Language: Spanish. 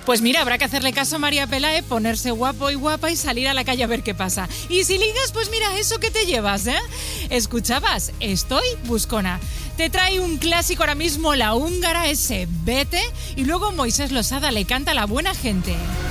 Pues mira, habrá que hacerle caso a María Pelae, ponerse guapo y guapa y salir a la calle a ver qué pasa. Y si ligas, pues mira, eso que te llevas, ¿eh? Escuchabas, estoy buscona. Te trae un clásico ahora mismo, la húngara, ese Vete, y luego Moisés Losada le canta a La buena gente.